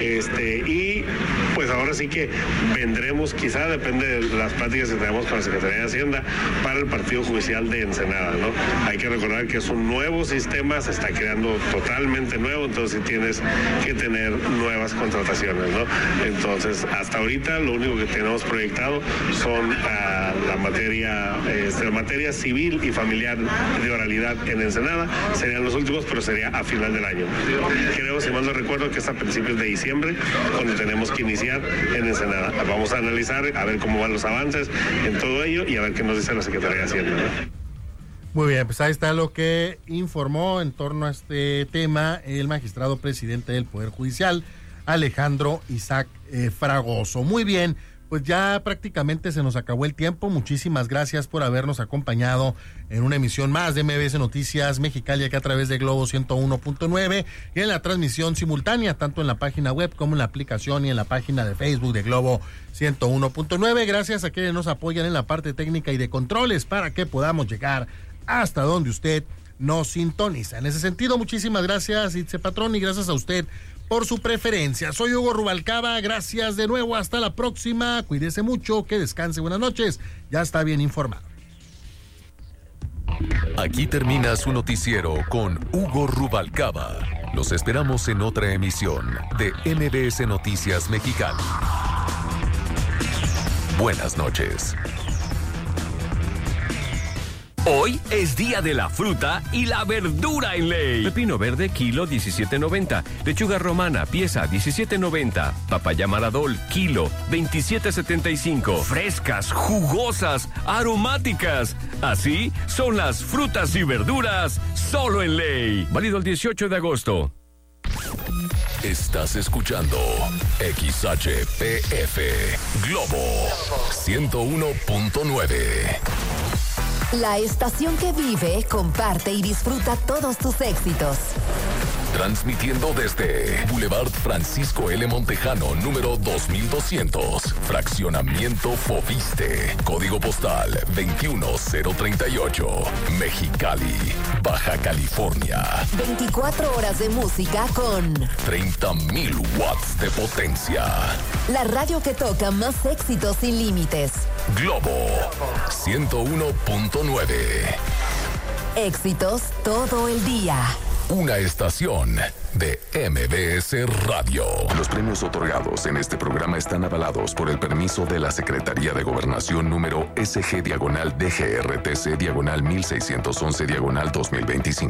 y pues ahora sí que vendremos, quizá depende de las pláticas que tenemos con la Secretaría de Hacienda, para el Partido Judicial de Ensenada, ¿no? Hay que recordar que es un nuevo sistema, se está creando totalmente nuevo, entonces tienes que tener nuevas contrataciones, ¿no? Entonces, hasta ahorita lo único que tenemos proyectado son la materia civil y familiar de oralidad en Ensenada. Serían los últimos, pero sería a final del año. Creo, si mal no recuerdo, que es a principios de diciembre cuando tenemos que iniciar en Ensenada. Vamos a analizar, a ver cómo van los avances en todo ello y a ver qué nos dice la Secretaría de Hacienda, ¿no? Muy bien, pues ahí está lo que informó en torno a este tema el magistrado presidente del Poder Judicial, Alejandro Isaac Fragoso. Muy bien, pues ya prácticamente se nos acabó el tiempo. Muchísimas gracias por habernos acompañado en una emisión más de MBS Noticias Mexicali, acá a través de Globo 101.9 y en la transmisión simultánea, tanto en la página web como en la aplicación y en la página de Facebook de Globo 101.9. Gracias a quienes nos apoyan en la parte técnica y de controles para que podamos llegar hasta donde usted nos sintoniza. En ese sentido, muchísimas gracias, Itze Patrón, y gracias a usted por su preferencia. Soy Hugo Rubalcaba, gracias de nuevo, hasta la próxima, cuídese mucho, que descanse, buenas noches, ya está bien informado. Aquí termina su noticiero con Hugo Rubalcaba. Los esperamos en otra emisión de MBS Noticias Mexicali. Buenas noches. Hoy es día de la fruta y la verdura en ley. Pepino verde, kilo 17.90. Lechuga romana, pieza 17.90. Papaya maradol, kilo 27.75. Frescas, jugosas, aromáticas. Así son las frutas y verduras solo en ley. Válido el 18 de agosto. Estás escuchando XHPF Globo 101.9. La estación que vive, comparte y disfruta todos tus éxitos. Transmitiendo desde Boulevard Francisco L. Montejano, número 2200. Fraccionamiento Fobiste. Código postal 21038. Mexicali, Baja California. 24 horas de música con 30,000 watts de potencia. La radio que toca más éxitos sin límites. Globo 101.9. Éxitos todo el día. Una estación de MBS Radio. Los premios otorgados en este programa están avalados por el permiso de la Secretaría de Gobernación número SG-DGRTC-1611-2025.